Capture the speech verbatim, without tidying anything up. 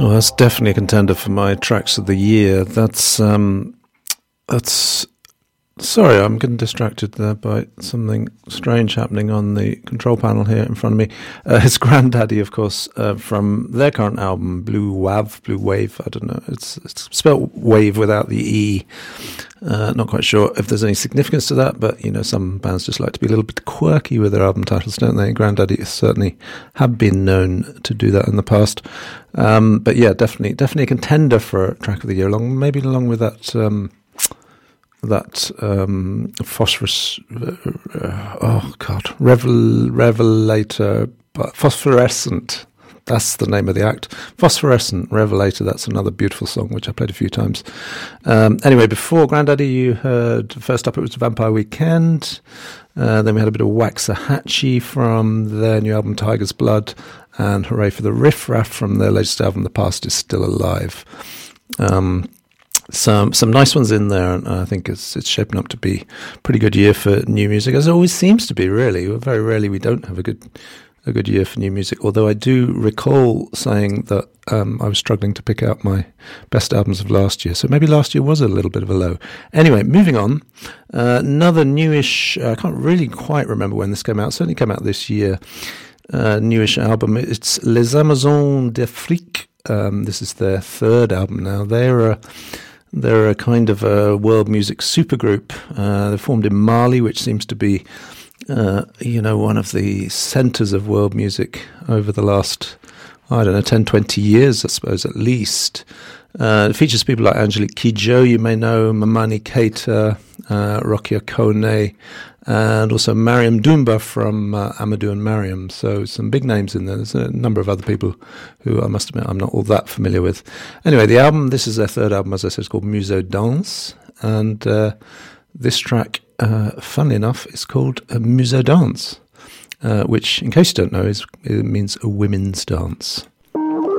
Oh, that's definitely a contender for my tracks of the year. That's um, that's. Sorry, I'm getting distracted there by something strange happening on the control panel here in front of me. Uh, it's Grandaddy, of course, uh, from their current album, Blue Wav, Blue Wave. I don't know. It's, it's spelled wave without the E. Uh, not quite sure if there's any significance to that, but, you know, some bands just like to be a little bit quirky with their album titles, don't they? Grandaddy certainly have been known to do that in the past. Um, but yeah, definitely, definitely a contender for a track of the year, along maybe along with that... Um, that um, phosphorus, uh, oh God, Revel, Revelator, Phosphorescent, that's the name of the act. Phosphorescent, Revelator, that's another beautiful song, which I played a few times. Um, anyway, before Grandaddy, you heard, first up it was Vampire Weekend, uh, then we had a bit of Waxahachie from their new album Tiger's Blood, and Hooray for the Riff Raff from their latest album The Past Is Still Alive. Um... Some some nice ones in there, and I think it's it's shaping up to be a pretty good year for new music, as it always seems to be. Really, very rarely we don't have a good a good year for new music. Although I do recall saying that um, I was struggling to pick out my best albums of last year, so maybe last year was a little bit of a low. Anyway, moving on, uh, another newish. I can't really quite remember when this came out. It certainly came out this year. Uh, newish album. It's Les Amazones d'Afrique. Um, this is their third album now. They're a They're a kind of a world music supergroup. Uh, they're formed in Mali, which seems to be, uh, you know, one of the centres of world music over the last, I don't know, ten, twenty years, I suppose, at least. Uh, it features people like Angelique Kidjo, you may know, Mamani Keita, uh, Rokia Kone, and also Mariam Dumba from uh, Amadou and Mariam. So some big names in there. There's a number of other people who I must admit I'm not all that familiar with. Anyway, the album, this is their third album, as I said, it's called Museau Dance. And uh, this track, uh, funnily enough, is called uh, Museau Dance, uh, which, in case you don't know, is it means a women's dance.